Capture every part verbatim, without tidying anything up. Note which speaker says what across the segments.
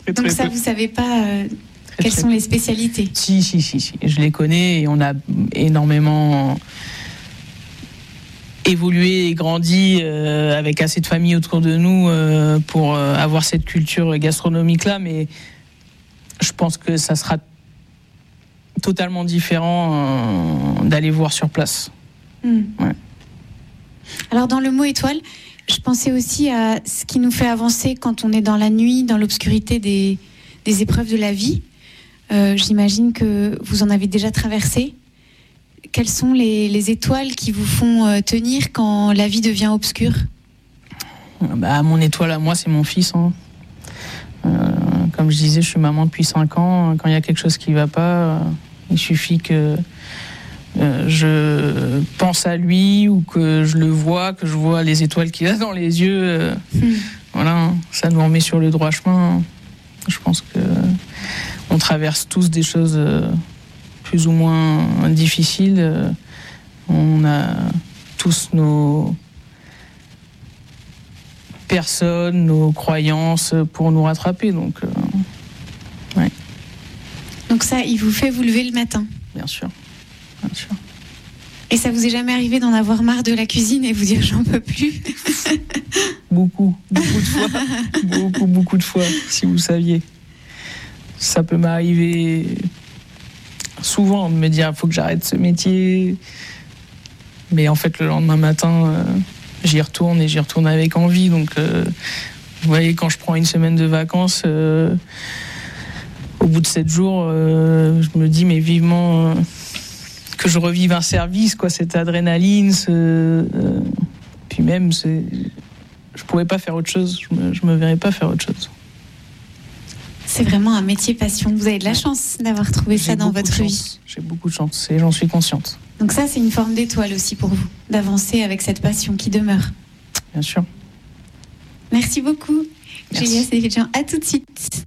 Speaker 1: très,
Speaker 2: Donc
Speaker 1: très
Speaker 2: ça,
Speaker 1: peu.
Speaker 2: vous savez pas euh,
Speaker 1: Très,
Speaker 2: quelles
Speaker 1: très
Speaker 2: sont
Speaker 1: peu.
Speaker 2: les spécialités?
Speaker 1: Si, si, si, si. Je les connais et on a énormément évolué et grandi euh, avec assez de familles autour de nous euh, pour euh, avoir cette culture gastronomique-là. Mais je pense que ça sera totalement différent euh, d'aller voir sur place.
Speaker 2: Hmm.
Speaker 1: Ouais.
Speaker 2: Alors dans le mot étoile, je pensais aussi à ce qui nous fait avancer quand on est dans la nuit, dans l'obscurité des, des épreuves de la vie. Euh, j'imagine que vous en avez déjà traversé. Quelles sont les, les étoiles qui vous font euh, tenir quand la vie devient obscure?
Speaker 1: Bah, mon étoile à moi, c'est mon fils. Hein. Euh, comme je disais, je suis maman depuis cinq ans. Quand il y a quelque chose qui ne va pas, euh, il suffit que euh, je pense à lui ou que je le vois, que je vois les étoiles qu'il a dans les yeux. Euh,
Speaker 2: Hmm.
Speaker 1: Voilà, ça nous remet sur le droit chemin. Je pense que on traverse tous des choses euh, plus ou moins difficiles. Euh, on a tous nos personnes, nos croyances pour nous rattraper. Donc, euh, ouais,
Speaker 2: Donc ça, il vous fait vous lever le matin.
Speaker 1: bien sûr, bien sûr.
Speaker 2: Et ça vous est jamais arrivé d'en avoir marre de la cuisine et vous dire j'en peux plus?
Speaker 1: Beaucoup, beaucoup de fois, beaucoup, beaucoup de fois, si vous saviez. Ça peut m'arriver souvent de me dire, il faut que j'arrête ce métier. Mais en fait, le lendemain matin, euh, j'y retourne et j'y retourne avec envie. Donc, euh, vous voyez, quand je prends une semaine de vacances, euh, au bout de sept jours, euh, je me dis, mais vivement euh, que je revive un service, quoi, cette adrénaline, ce, euh, puis même, c'est, je pourrais pas faire autre chose. Je me, je me verrais pas faire autre chose.
Speaker 2: C'est vraiment un métier passion. Vous avez de la chance d'avoir trouvé ça
Speaker 1: J'ai
Speaker 2: dans
Speaker 1: beaucoup de
Speaker 2: votre vie.
Speaker 1: chance. J'ai beaucoup de chance et j'en suis consciente.
Speaker 2: Donc ça, c'est une forme d'étoile aussi pour vous, d'avancer avec cette passion qui demeure.
Speaker 1: Bien sûr.
Speaker 2: Merci beaucoup,
Speaker 1: Merci.
Speaker 2: Julia Sévidjian. À tout de suite.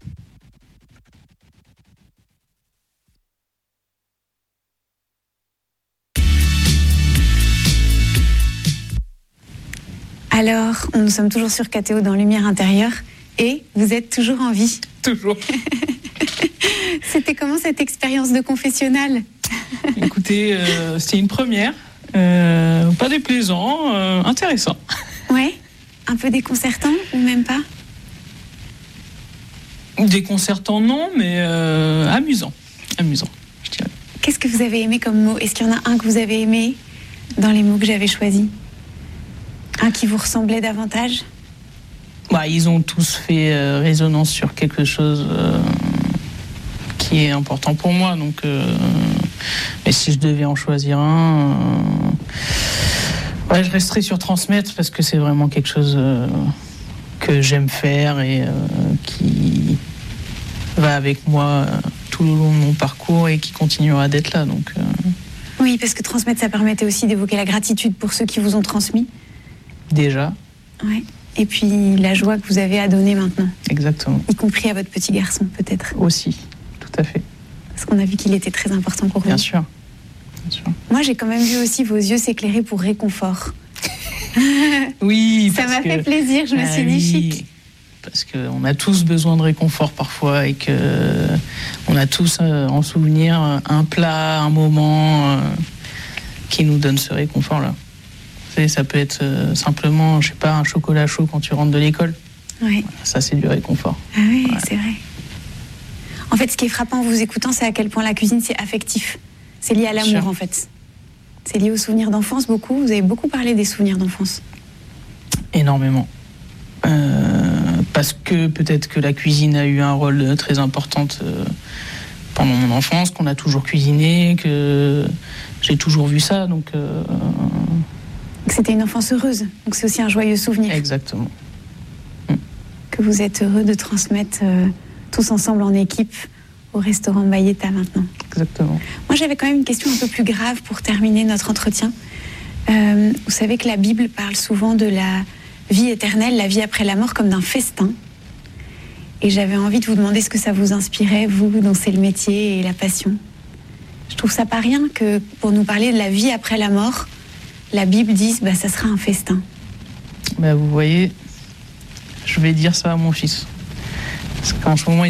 Speaker 2: Alors, nous sommes toujours sur K T O dans Lumière intérieure et vous êtes toujours en vie.
Speaker 1: Toujours.
Speaker 2: C'était comment cette expérience de confessionnal?
Speaker 1: Écoutez, euh, c'était une première. Euh, pas déplaisant, euh, intéressant.
Speaker 2: Ouais, un peu déconcertant ou même pas?
Speaker 1: Déconcertant, non, mais euh, amusant. Amusant, je dirais.
Speaker 2: Qu'est-ce que vous avez aimé comme mot? Est-ce qu'il y en a un que vous avez aimé dans les mots que j'avais choisis? Un qui vous ressemblait davantage?
Speaker 1: Bah, ils ont tous fait euh, résonance sur quelque chose euh, qui est important pour moi. Donc, euh, mais si je devais en choisir un, euh, ouais, je resterais sur transmettre parce que c'est vraiment quelque chose euh, que j'aime faire et euh, qui va avec moi euh, tout le long de mon parcours et qui continuera d'être là. Donc, euh,
Speaker 2: Oui, parce que transmettre, ça permettait aussi d'évoquer la gratitude pour ceux qui vous ont transmis.
Speaker 1: déjà,
Speaker 2: Ouais. Et puis la joie que vous avez à donner maintenant,
Speaker 1: exactement.
Speaker 2: y compris à votre petit garçon peut-être.
Speaker 1: Aussi, tout à fait.
Speaker 2: Parce qu'on a vu qu'il était très important pour
Speaker 1: Bien
Speaker 2: vous.
Speaker 1: sûr. Bien sûr.
Speaker 2: Moi, j'ai quand même vu aussi vos yeux s'éclairer pour réconfort.
Speaker 1: Oui,
Speaker 2: Ça
Speaker 1: parce
Speaker 2: m'a
Speaker 1: que-
Speaker 2: fait plaisir, je me
Speaker 1: Ah
Speaker 2: suis dit
Speaker 1: oui,
Speaker 2: chic.
Speaker 1: Parce qu'on a tous besoin de réconfort parfois et que on a tous euh, en souvenir euh, un plat, un moment euh, qui nous donne ce réconfort-là. Vous savez, ça peut être euh, simplement, je sais pas, un chocolat chaud quand tu rentres de l'école.
Speaker 2: Ouais.
Speaker 1: Ça, c'est du réconfort.
Speaker 2: Ah oui,
Speaker 1: Ouais.
Speaker 2: c'est vrai. En fait, ce qui est frappant en vous écoutant, c'est à quel point la cuisine, c'est affectif. C'est lié à l'amour,
Speaker 1: Sûr.
Speaker 2: en fait. C'est lié aux souvenirs d'enfance, beaucoup. Vous avez beaucoup parlé des souvenirs d'enfance.
Speaker 1: Énormément. Euh, parce que peut-être que la cuisine a eu un rôle très important euh, pendant mon enfance, qu'on a toujours cuisiné, que j'ai toujours vu ça. Donc, euh,
Speaker 2: C'était une enfance heureuse, donc c'est aussi un joyeux souvenir
Speaker 1: exactement.
Speaker 2: que vous êtes heureux de transmettre euh, tous ensemble en équipe au restaurant Bayeta maintenant.
Speaker 1: Exactement.
Speaker 2: Moi, j'avais quand même une question un peu plus grave pour terminer notre entretien. Euh, vous savez que la Bible parle souvent de la vie éternelle, la vie après la mort, comme d'un festin. Et j'avais envie de vous demander ce que ça vous inspirait, vous, dont c'est le métier et la passion. Je trouve ça pas rien que pour nous parler de la vie après la mort, la Bible dise bah, ça sera un festin.
Speaker 1: Bah, vous voyez, je vais dire ça à mon fils. Parce qu'en ce moment,